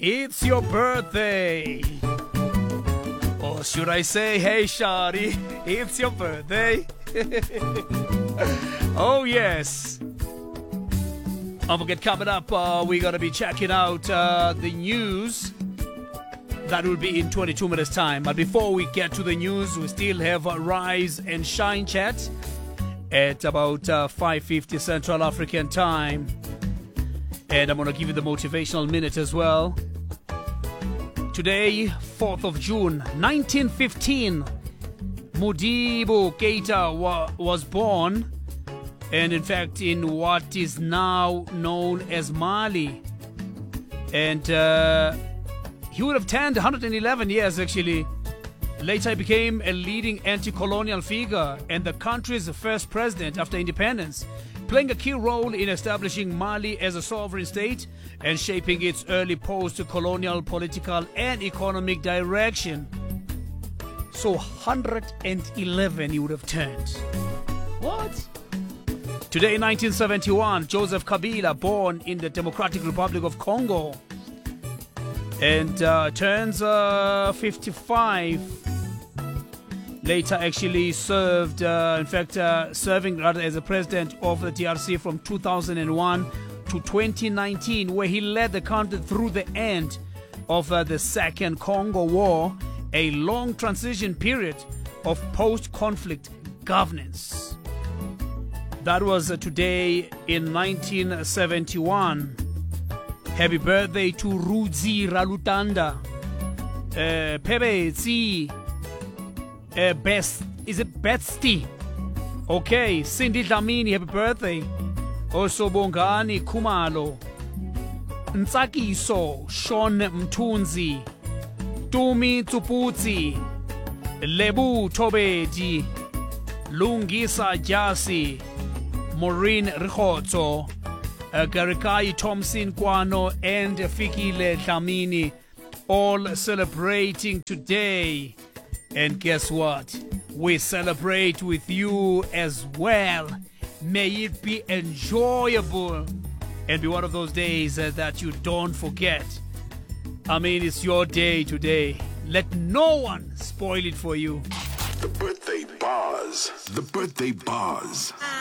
It's your birthday. Or should I say, hey Shari, it's your birthday. Oh yes. Don't forget, coming up, we're going to be checking out the news. That will be in 22 minutes time. But before we get to the news, we still have a Rise and Shine chat at about 5:50 Central African time. And I'm going to give you the motivational minute as well. Today, 4th of June, 1915, Modibo Keita was born. And in fact, in what is now known as Mali. And he would have turned 111 years, actually. Later, he became a leading anti-colonial figure and the country's first president after independence, playing a key role in establishing Mali as a sovereign state and shaping its early post-colonial political and economic direction. So 111 he would have turned. What? Today, 1971, Joseph Kabila, born in the Democratic Republic of Congo, and turns 55. Later, actually served, serving rather as a president of the DRC from 2001 to 2019, where he led the country through the end of the Second Congo War, a long transition period of post-conflict governance. That was today in 1971. Happy birthday to Rudzi Ralutanda. Pebetsi. Is it Betsy? Okay, Cindy Dlamini, happy birthday. Also Bongani Kumalo. Ntsakiso Sean Mtunzi. Tumi Tsuputsi. Lebu Tobeji. Lungisa Jasi. Maureen Rikhotso, Garikai Thompson Kwano, and Fikile Dlamini, all celebrating today. And guess what? We celebrate with you as well. May it be enjoyable and be one of those days that you don't forget. I mean, it's your day today. Let no one spoil it for you. The birthday bars. The birthday bars.